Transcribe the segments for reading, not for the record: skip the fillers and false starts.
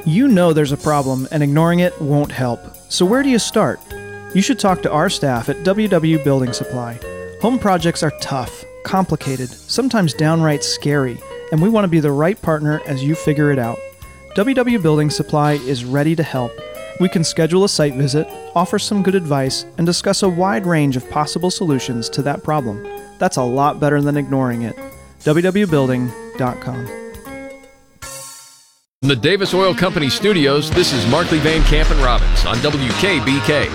You know there's a problem, and ignoring it won't help. So where do you start? You should talk to our staff at WW Building Supply. Home projects are tough, complicated, sometimes downright scary, and we want to be the right partner as you figure it out. WW Building Supply is ready to help. We can schedule a site visit, offer some good advice, and discuss a wide range of possible solutions to that problem. That's a lot better than ignoring it. www.building.com. From the Davis Oil Company studios, this is Markley, Van Camp, and Robbins on WKBK.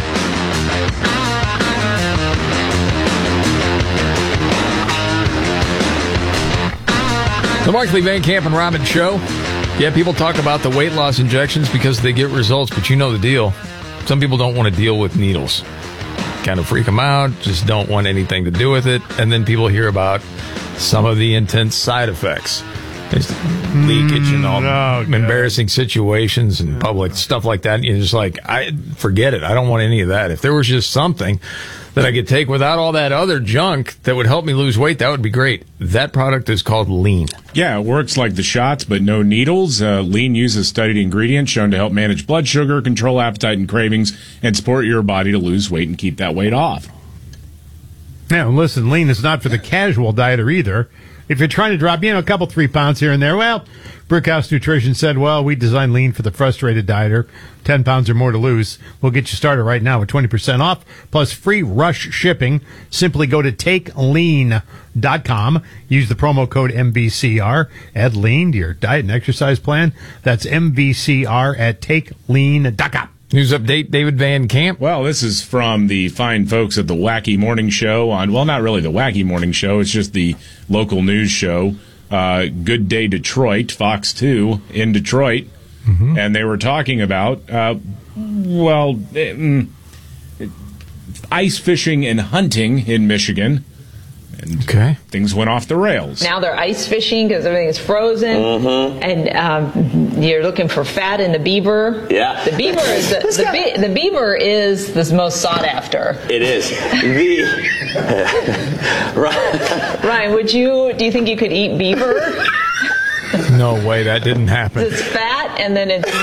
The Markley, Van Camp, and Robbins show. Yeah, people talk about the weight loss injections because they get results, but you know the deal. Some people don't want to deal with needles. Kind of freak them out, just don't want anything to do with it. And then people hear about some of the intense side effects. There's leakage and all embarrassing situations in public, stuff like that. And you're just like, forget it. I don't want any of that. If there was just something that I could take without all that other junk that would help me lose weight, that would be great. That product is called Lean. Yeah, it works like the shots, but no needles. Lean uses studied ingredients shown to help manage blood sugar, control appetite and cravings, and support your body to lose weight and keep that weight off. Now, listen, Lean is not for the casual dieter either. If you're trying to drop, a couple, 3 pounds here and there, well, Brickhouse Nutrition said, well, we designed Lean for the frustrated dieter. 10 pounds or more to lose. We'll get you started right now with 20% off, plus free rush shipping. Simply go to takelean.com. Use the promo code MVCR. Add Lean to your diet and exercise plan. That's MVCR at takelean.com. News update, David Van Camp. Well, this is from the fine folks at the Wacky Morning Show on, well, not really the Wacky Morning Show. It's just the local news show. Good Day Detroit, Fox 2 in Detroit. Mm-hmm. And they were talking about, ice fishing and hunting in Michigan. And things went off the rails. Now they're ice fishing because everything is frozen, and you're looking for fat in the beaver. Yeah, the beaver is the beaver is the most sought after. It is. Ryan, do you think you could eat beaver? No way, that didn't happen. It's fat and then it's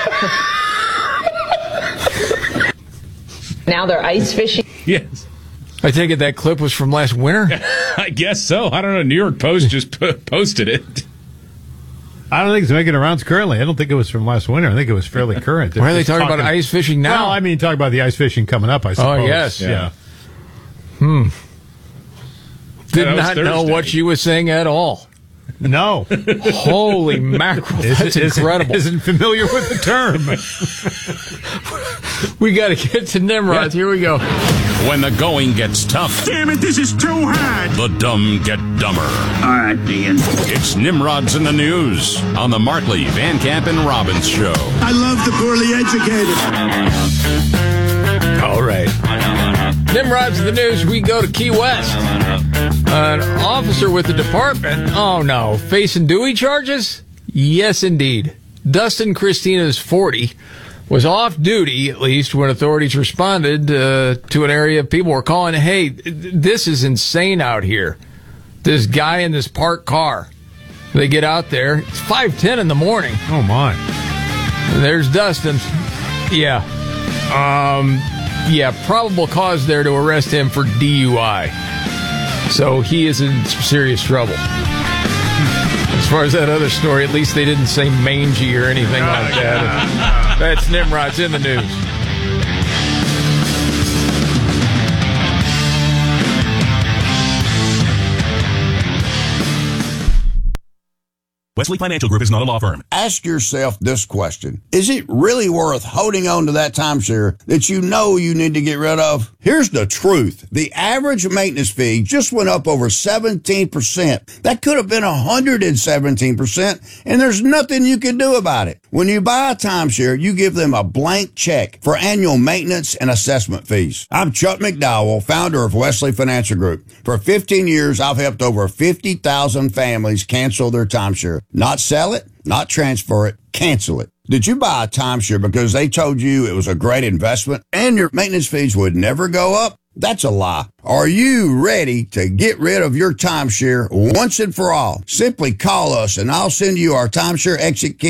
meat. Now they're ice fishing. Yes. I take it that clip was from last winter? I guess so. I don't know. New York Post just posted it. I don't think it's making the rounds currently. I don't think it was from last winter. I think it was fairly current. Why are they talking about ice fishing now? Well, I mean, talk about the ice fishing coming up, I suppose. Oh, yes. Yeah. Did not know what she was saying at all. No. Holy mackerel. That's incredible. Isn't familiar with the term. We got to get to Nimrods. Here we go. When the going gets tough. Damn it, this is too hard. The dumb get dumber. All right, Dean. It's Nimrods in the News on the Markley, Van Camp, and Robbins show. I love the poorly educated. All right. Nimrods in the News, we go to Key West. An officer with the department, facing Dewey charges? Yes, indeed. Dustin Christina is 40, was off duty, at least, when authorities responded to an area people were calling, hey, this is insane out here. This guy in this parked car. They get out there. It's 5:10 in the morning. Oh, my. And there's Dustin. Yeah. Probable cause there to arrest him for DUI. So he is in some serious trouble. As far as that other story, at least they didn't say mangy or anything like that. That's Nimrod's in the News. Wesley Financial Group is not a law firm. Ask yourself this question. Is it really worth holding on to that timeshare that you know you need to get rid of? Here's the truth. The average maintenance fee just went up over 17%. That could have been 117%, and there's nothing you can do about it. When you buy a timeshare, you give them a blank check for annual maintenance and assessment fees. I'm Chuck McDowell, founder of Wesley Financial Group. For 15 years, I've helped over 50,000 families cancel their timeshare. Not sell it, not transfer it, cancel it. Did you buy a timeshare because they told you it was a great investment and your maintenance fees would never go up? That's a lie. Are you ready to get rid of your timeshare once and for all? Simply call us and I'll send you our timeshare exit kit